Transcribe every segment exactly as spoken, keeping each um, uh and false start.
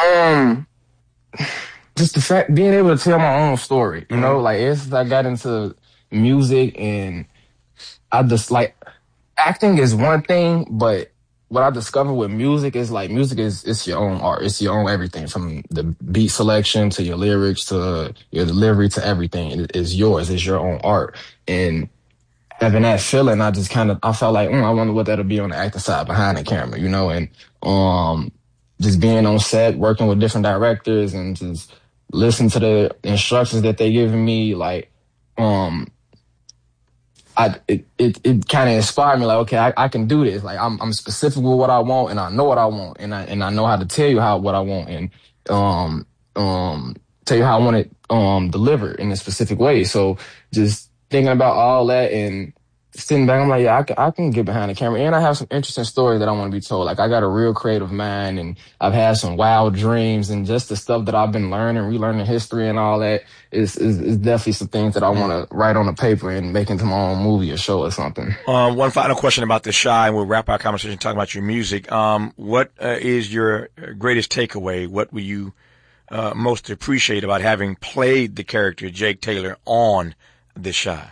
Um, just the fact being able to tell my own story, you know, like as I got into music and I just like acting is one thing, but what I discovered with music is like music is it's your own art. It's your own everything from the beat selection to your lyrics to your delivery to everything. It is yours. It's your own art. And having that feeling, I just kind of I felt like mm, I wonder what that'll be on the acting side behind the camera, you know, and um just being on set, working with different directors and just listen to the instructions that they giving me, like um I it it, it kind of inspired me, like, okay, I, I can do this. Like I'm I'm specific with what I want and I know what I want and I and I know how to tell you how what I want and um um tell you how I want it um delivered in a specific way. So just thinking about all that and sitting back, I'm like, yeah, I can, I can get behind the camera. And I have some interesting stories that I want to be told. Like, I got a real creative mind, and I've had some wild dreams, and just the stuff that I've been learning, relearning history and all that is, is, is definitely some things that I want to write on the paper and make into my own movie or show or something. Um, one final question about The Chi, and we'll wrap our conversation talking about your music. Um, what uh, is your greatest takeaway? What will you uh, most appreciate about having played the character Jake Taylor on The Chi?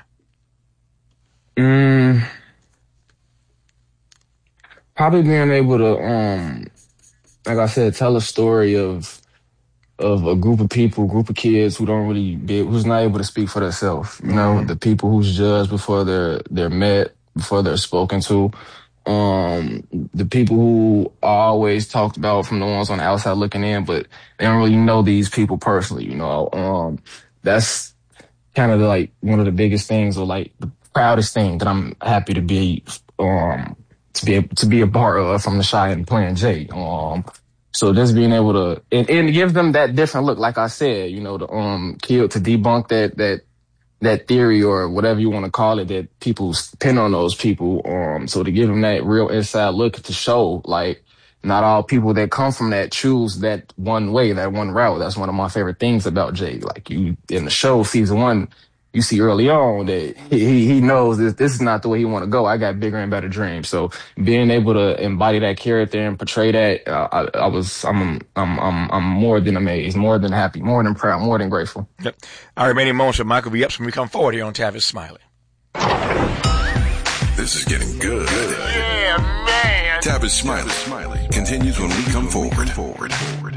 Mm, probably being able to, um, like I said, tell a story of of a group of people, group of kids who don't really be, who's not able to speak for themselves. You know, mm-hmm. the people who's judged before they're they're met, before they're spoken to. Um, the people who are always talked about from the ones on the outside looking in, but they don't really know these people personally. You know, um, that's kind of like one of the biggest things, or like the proudest thing that I'm happy to be, um, to be able to be a part of from The Chi and playing Jay. Um, so just being able to, and, and give them that different look, like I said, you know, to, um, kill, to debunk that, that, that theory or whatever you want to call it, that people pin on those people. Um, so to give them that real inside look to show, like, not all people that come from that choose that one way, that one route. That's one of my favorite things about Jay. Like, you, in the show, season one, you see early on that he he knows this, this is not the way he want to go. I got bigger and better dreams. So being able to embody that character and portray that, uh, I, I was, I'm, I'm, I'm, I'm more than amazed, more than happy, more than proud, more than grateful. Yep. Our remaining moments with Michael V. Epps when we come forward here on Tavis Smiley. This is getting good. Yeah, man. Tavis Smiley, Smiley continues when we come forward. forward.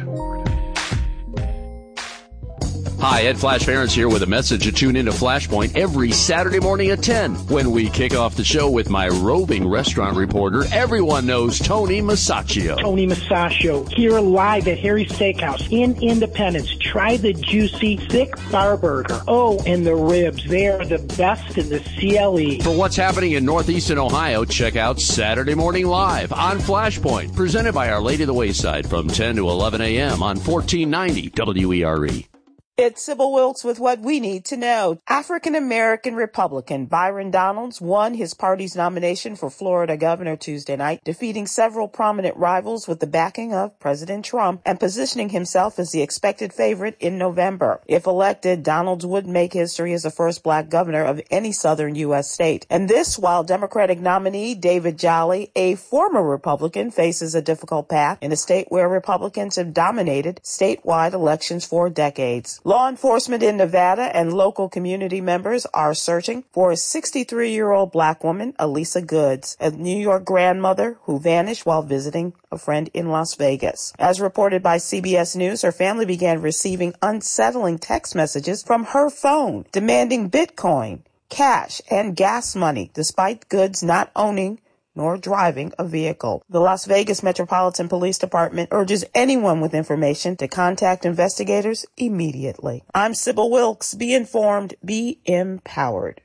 Hi, Ed Flash Ferentz here with a message to tune into Flashpoint every Saturday morning at ten when we kick off the show with my roving restaurant reporter. Everyone knows Tony Masaccio. Tony Masaccio here live at Harry's Steakhouse in Independence. Try the juicy, thick bar burger. Oh, and the ribs. They are the best in the C L E. For what's happening in Northeastern Ohio, check out Saturday Morning Live on Flashpoint, presented by Our Lady of the Wayside from ten to eleven a.m. on fourteen ninety W E R E. It's Sybil Wilkes with what we need to know. African-American Republican Byron Donalds won his party's nomination for Florida governor Tuesday night, defeating several prominent rivals with the backing of President Trump and positioning himself as the expected favorite in November. If elected, Donalds would make history as the first black governor of any southern U S state. And this while Democratic nominee David Jolly, a former Republican, faces a difficult path in a state where Republicans have dominated statewide elections for decades. Law enforcement in Nevada and local community members are searching for a sixty-three-year-old black woman, Elisa Goods, a New York grandmother who vanished while visiting a friend in Las Vegas. As reported by C B S News, her family began receiving unsettling text messages from her phone demanding Bitcoin, cash, and gas money, despite Goods not owning nor driving a vehicle. The Las Vegas Metropolitan Police Department urges anyone with information to contact investigators immediately. I'm Sybil Wilkes. Be informed, be empowered.